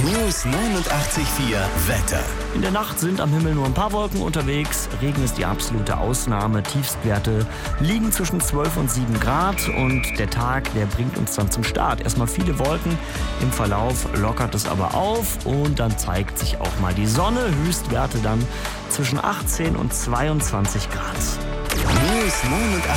News 89.4 Wetter. In der Nacht sind am Himmel nur ein paar Wolken unterwegs. Regen ist die absolute Ausnahme. Tiefstwerte liegen zwischen 12 und 7 Grad. Und der Tag, der bringt uns dann zum Start. Erstmal viele Wolken. Im Verlauf lockert es aber auf. Und dann zeigt sich auch mal die Sonne. Höchstwerte dann zwischen 18 und 22 Grad. News 89.